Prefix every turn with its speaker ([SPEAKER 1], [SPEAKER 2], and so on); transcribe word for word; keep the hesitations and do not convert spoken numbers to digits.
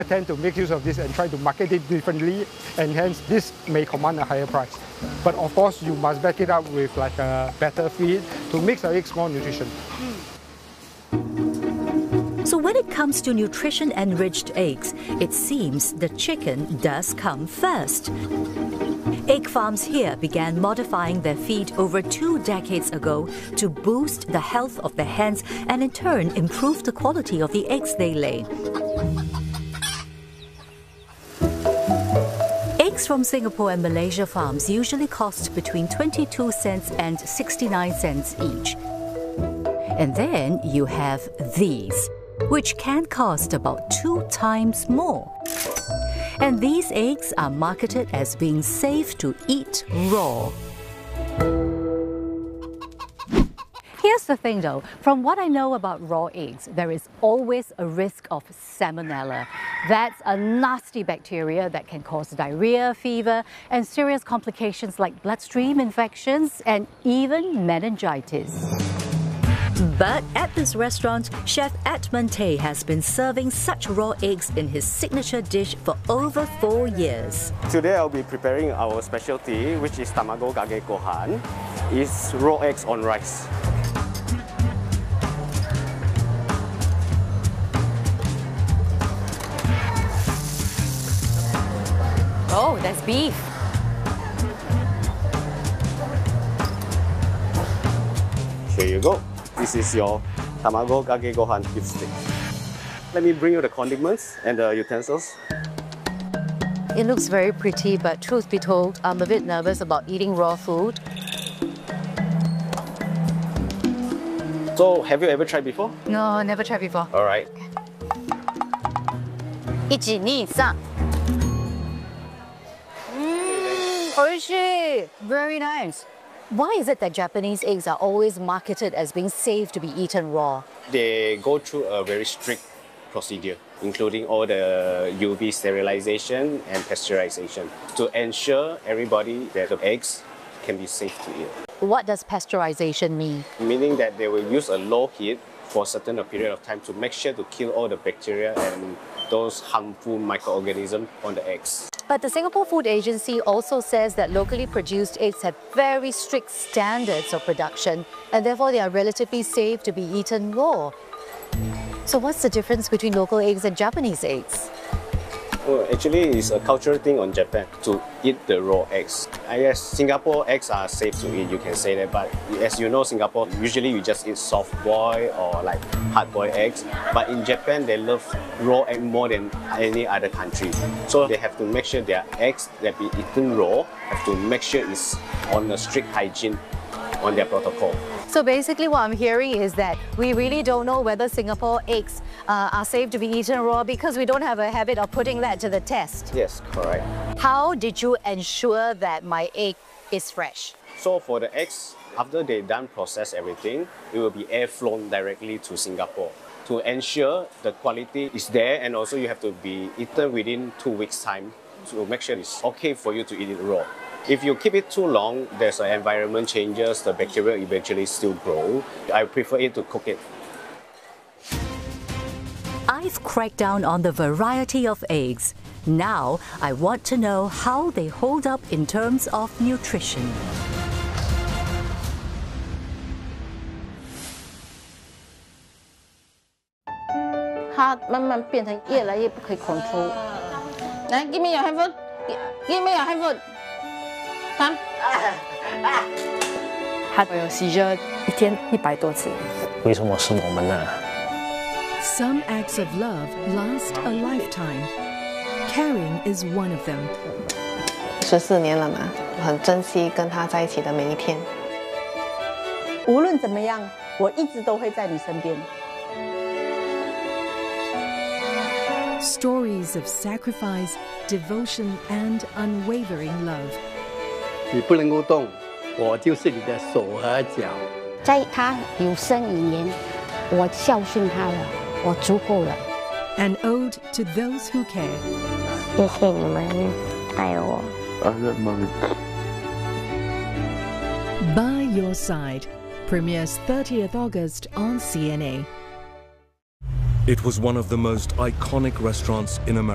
[SPEAKER 1] tend to make use of this and try to market it differently, and hence this may command a higher price. But of course, you must back it up with like a better feed to make the eggs more nutrition.
[SPEAKER 2] So when it comes to nutrition-enriched eggs, it seems the chicken does come first. Egg farms here began modifying their feed over two decades ago to boost the health of the hens and in turn improve the quality of the eggs they lay. Eggs from Singapore and Malaysia farms usually cost between twenty-two cents and sixty-nine cents each. And then you have these, which can cost about two times more. And these eggs are marketed as being safe to eat raw. Here's the thing though, from what I know about raw eggs, there is always a risk of salmonella. That's a nasty bacteria that can cause diarrhea, fever, and serious complications like bloodstream infections and even meningitis. But at this restaurant, Chef Edmund Tay has been serving such raw eggs in his signature dish for over four years.
[SPEAKER 3] Today I'll be preparing our specialty, which is tamago kage gohan. It's raw eggs on rice.
[SPEAKER 2] Oh, that's beef.
[SPEAKER 3] Here you go. This is your tamago kage gohan beef stick. Let me bring you the condiments and the utensils.
[SPEAKER 2] It looks very pretty, but truth be told, I'm a bit nervous about eating raw food.
[SPEAKER 3] So, have you ever tried before?
[SPEAKER 2] No, never tried before.
[SPEAKER 3] All right.
[SPEAKER 2] Ichi, ni, san. Mmm, oishi! Very nice. Why is it that Japanese eggs are always marketed as being safe to be eaten raw?
[SPEAKER 3] They go through a very strict procedure, including all the U V sterilization and pasteurization, to ensure everybody that the eggs can be safe to eat.
[SPEAKER 2] What does pasteurization mean?
[SPEAKER 3] Meaning that they will use a low heat for a certain period of time to make sure to kill all the bacteria and those harmful microorganisms on the eggs.
[SPEAKER 2] But the Singapore Food Agency also says that locally produced eggs have very strict standards of production and therefore they are relatively safe to be eaten raw. So what's the difference between local eggs and Japanese eggs?
[SPEAKER 3] Well, actually, it's a cultural thing on Japan to eat the raw eggs. I guess Singapore eggs are safe to eat, you can say that, but as you know, Singapore, usually you just eat soft boiled or like hard boiled eggs. But in Japan, they love raw egg more than any other country. So they have to make sure their eggs that be eaten raw, have to make sure it's on a strict hygiene on their protocol.
[SPEAKER 2] So basically what I'm hearing is that we really don't know whether Singapore eggs uh, are safe to be eaten raw because we don't have a habit of putting that to the test.
[SPEAKER 3] Yes, correct.
[SPEAKER 2] How did you ensure that my egg is fresh?
[SPEAKER 3] So for the eggs, after they done process everything, it will be air flown directly to Singapore to ensure the quality is there, and also you have to be eaten within two weeks time to make sure it's okay for you to eat it raw. If you keep it too long, there's an environment changes, the bacteria eventually still grow. I prefer it to cook it.
[SPEAKER 2] I've cracked down on the variety of eggs. Now, I want to know how they hold up in terms of nutrition.
[SPEAKER 4] 它慢慢变成越来越不可以控制。来 ，give me your handphone. Give me your handphone. Come.
[SPEAKER 5] 他有 seizure 一天一百多次。
[SPEAKER 6] 为什么是我们呢？
[SPEAKER 7] Some acts of love last a lifetime. Caring is one of them.
[SPEAKER 5] 十四年了嘛，我很珍惜跟他在一起的每一天。
[SPEAKER 4] 无论怎么样，我一直都会在你身边。
[SPEAKER 7] Stories of sacrifice, devotion, and unwavering love.
[SPEAKER 8] 你不能够动，我就是你的手和脚。
[SPEAKER 9] 在他有生以年，我孝顺他了，我足够了。
[SPEAKER 7] An ode to those who care.
[SPEAKER 9] 谢谢你们爱我。
[SPEAKER 7] By Your Side premieres thirtieth August on C N A.
[SPEAKER 10] It was one of the most iconic restaurants in America.